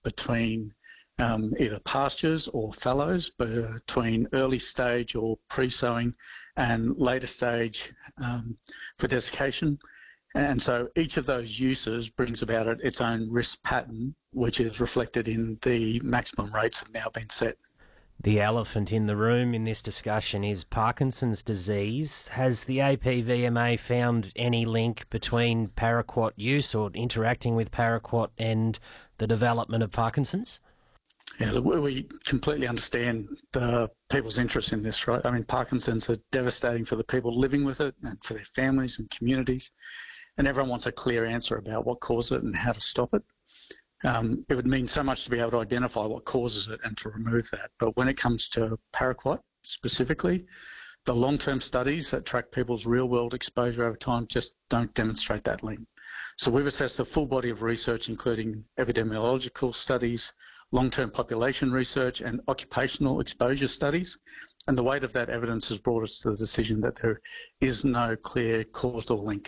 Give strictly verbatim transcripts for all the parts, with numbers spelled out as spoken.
between um, either pastures or fallows, between early stage or pre-sowing and later stage um, for desiccation. And so each of those uses brings about it its own risk pattern, which is reflected in the maximum rates that have now been set. The elephant in the room in this discussion is Parkinson's disease. Has the A P V M A found any link between paraquat use or interacting with paraquat and the development of Parkinson's? Yeah, we completely understand the people's interest in this, right? I mean, Parkinson's are devastating for the people living with it and for their families and communities, and everyone wants a clear answer about what caused it and how to stop it. Um, it would mean so much to be able to identify what causes it and to remove that. But when it comes to paraquat specifically, the long-term studies that track people's real-world exposure over time just don't demonstrate that link. So we've assessed a full body of research, including epidemiological studies, long-term population research, and occupational exposure studies. And the weight of that evidence has brought us to the decision that there is no clear causal link.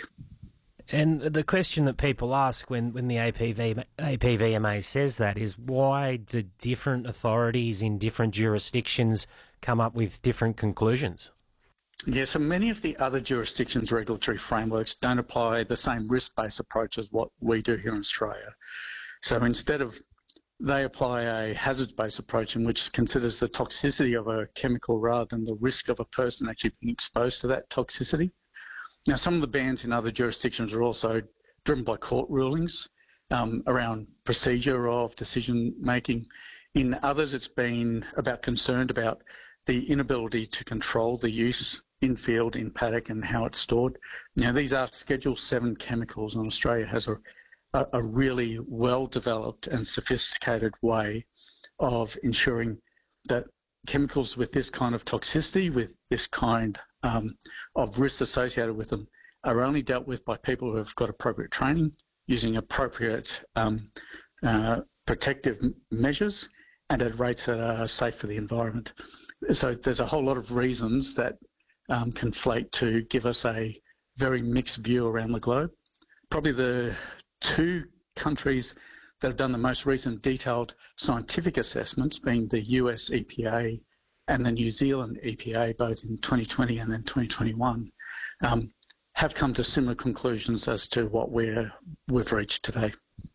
And the question that people ask when, when the A P V, A P V M A says that is, why do different authorities in different jurisdictions come up with different conclusions? Yeah, so many of the other jurisdictions' regulatory frameworks don't apply the same risk-based approach as what we do here in Australia. So instead of, they apply a hazards-based approach in which considers the toxicity of a chemical rather than the risk of a person actually being exposed to that toxicity. Now, some of the bans in other jurisdictions are also driven by court rulings um, around procedure of decision-making. In others, it's been about concerned about the inability to control the use in field, in paddock, and how it's stored. Now, these are Schedule seven chemicals, and Australia has a, a, a really well-developed and sophisticated way of ensuring that chemicals with this kind of toxicity, with this kind um, of risks associated with them, are only dealt with by people who have got appropriate training, using appropriate um, uh, protective measures, and at rates that are safe for the environment. So there's a whole lot of reasons that um, conflate to give us a very mixed view around the globe. Probably the two countries that have done the most recent detailed scientific assessments, being the U S E P A and the New Zealand E P A, both in twenty twenty and then twenty twenty-one, um, have come to similar conclusions as to what we're, we've reached today.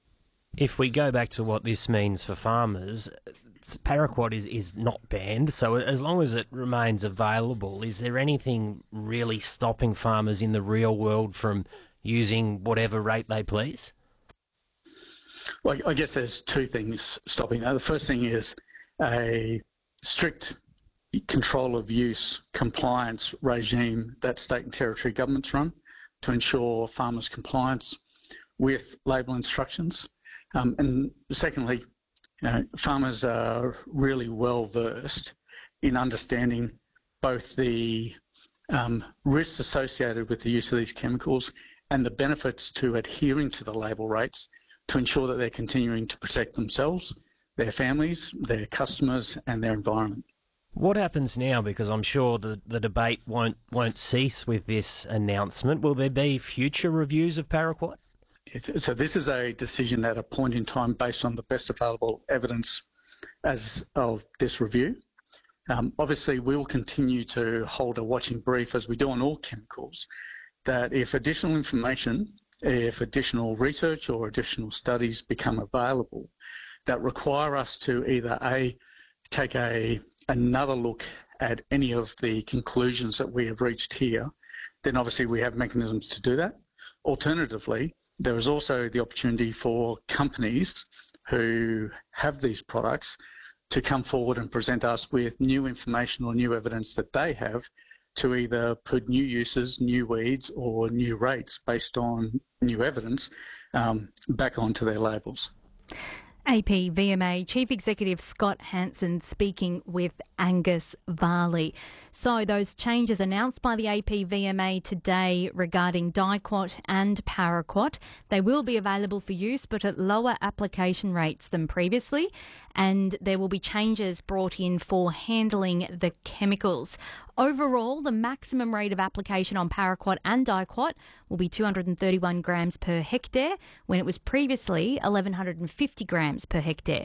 If we go back to what this means for farmers, paraquat is, is not banned, so as long as it remains available, is there anything really stopping farmers in the real world from using whatever rate they please? Well, I guess there's two things stopping that. The first thing is a strict control of use compliance regime that state and territory governments run to ensure farmers' compliance with label instructions. Um, and secondly, you know, farmers are really well versed in understanding both the um, risks associated with the use of these chemicals and the benefits to adhering to the label rates to ensure that they're continuing to protect themselves, their families, their customers, and their environment. What happens now? Because I'm sure the, the debate won't won't cease with this announcement. Will there be future reviews of paraquat? It's, so this is a decision at a point in time based on the best available evidence as of this review. Um, obviously, we will continue to hold a watching brief, as we do on all chemicals, that if additional information, if additional research or additional studies become available that require us to either A, take a another look at any of the conclusions that we have reached here, then obviously we have mechanisms to do that. Alternatively, there is also the opportunity for companies who have these products to come forward and present us with new information or new evidence that they have to either put new uses, new weeds, or new rates based on new evidence um, back onto their labels. A P V M A Chief Executive Scott Hansen speaking with Angus Varley. So those changes announced by the A P V M A today regarding diquat and paraquat, they will be available for use but at lower application rates than previously, and there will be changes brought in for handling the chemicals. Overall, the maximum rate of application on paraquat and diquat will be two hundred thirty-one grams per hectare when it was previously eleven fifty grams per hectare.